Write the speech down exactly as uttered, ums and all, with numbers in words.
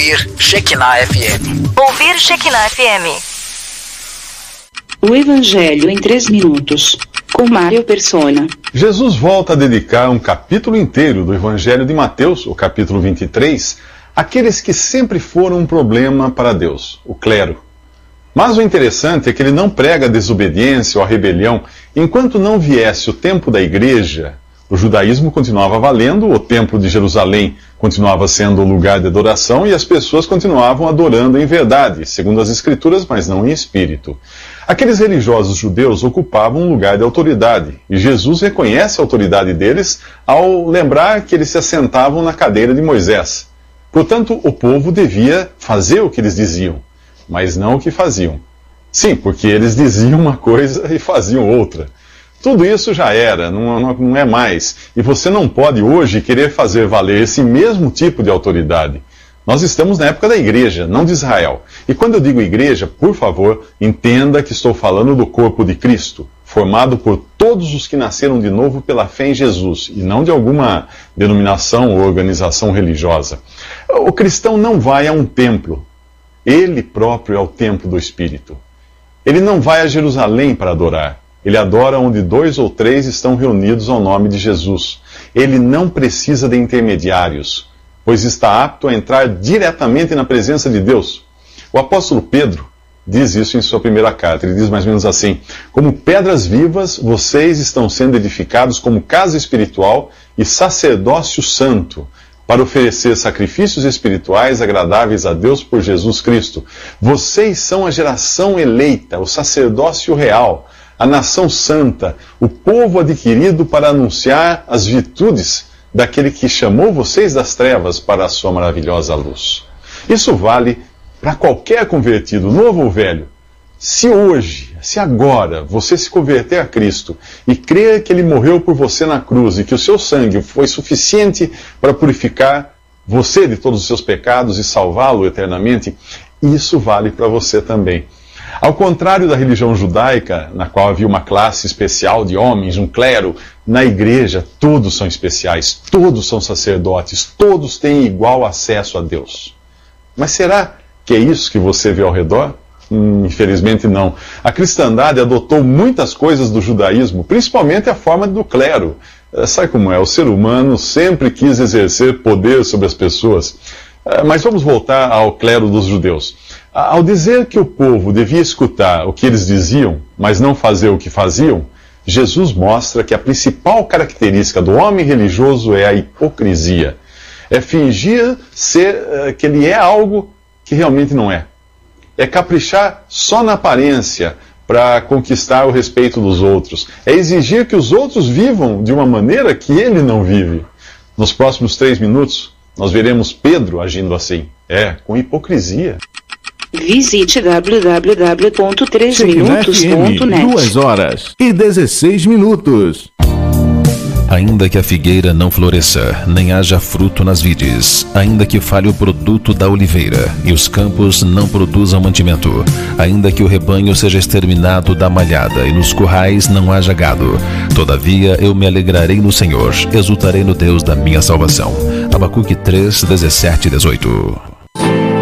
Ouvir Shekinah F M. Ouvir Shekinah F M. O Evangelho em três minutos, com Mário Persona. Jesus volta a dedicar um capítulo inteiro do Evangelho de Mateus, o capítulo vinte e três, àqueles que sempre foram um problema para Deus, o clero. Mas o interessante é que ele não prega a desobediência ou a rebelião enquanto não viesse o tempo da igreja. O judaísmo continuava valendo, o templo de Jerusalém continuava sendo o lugar de adoração e as pessoas continuavam adorando em verdade, segundo as Escrituras, mas não em espírito. Aqueles religiosos judeus ocupavam um lugar de autoridade, e Jesus reconhece a autoridade deles ao lembrar que eles se assentavam na cadeira de Moisés. Portanto, o povo devia fazer o que eles diziam, mas não o que faziam. Sim, porque eles diziam uma coisa e faziam outra. Tudo isso já era, não, não, não é mais. E você não pode hoje querer fazer valer esse mesmo tipo de autoridade. Nós estamos na época da igreja, não de Israel. E quando eu digo igreja, por favor, entenda que estou falando do corpo de Cristo, formado por todos os que nasceram de novo pela fé em Jesus, e não de alguma denominação ou organização religiosa. O cristão não vai a um templo. Ele próprio é o templo do Espírito. Ele não vai a Jerusalém para adorar. Ele adora onde dois ou três estão reunidos ao nome de Jesus. Ele não precisa de intermediários, pois está apto a entrar diretamente na presença de Deus. O apóstolo Pedro diz isso em sua primeira carta. Ele diz mais ou menos assim: como pedras vivas, vocês estão sendo edificados como casa espiritual e sacerdócio santo, para oferecer sacrifícios espirituais agradáveis a Deus por Jesus Cristo. Vocês são a geração eleita, o sacerdócio real, a nação santa, o povo adquirido para anunciar as virtudes daquele que chamou vocês das trevas para a sua maravilhosa luz. Isso vale para qualquer convertido, novo ou velho. Se hoje, se agora, você se converter a Cristo e crer que Ele morreu por você na cruz e que o seu sangue foi suficiente para purificar você de todos os seus pecados e salvá-lo eternamente, isso vale para você também. Ao contrário da religião judaica, na qual havia uma classe especial de homens, um clero, na igreja todos são especiais, todos são sacerdotes, todos têm igual acesso a Deus. Mas será que é isso que você vê ao redor? Hum, infelizmente não. A cristandade adotou muitas coisas do judaísmo, principalmente a forma do clero. Sabe como é? O ser humano sempre quis exercer poder sobre as pessoas. Mas vamos voltar ao clero dos judeus. Ao dizer que o povo devia escutar o que eles diziam, mas não fazer o que faziam, Jesus mostra que a principal característica do homem religioso é a hipocrisia. É fingir ser, que ele é algo que realmente não é. É caprichar só na aparência para conquistar o respeito dos outros. É exigir que os outros vivam de uma maneira que ele não vive. Nos próximos três minutos, nós veremos Pedro agindo assim. É, com hipocrisia. Visite w w w ponto três minutos ponto net. duas horas e dezesseis minutos. Ainda que a figueira não floresça, nem haja fruto nas vides, ainda que falhe o produto da oliveira, e os campos não produzam mantimento, ainda que o rebanho seja exterminado da malhada, e nos currais não haja gado, todavia eu me alegrarei no Senhor, exultarei no Deus da minha salvação. Abacuque três, dezessete e dezoito.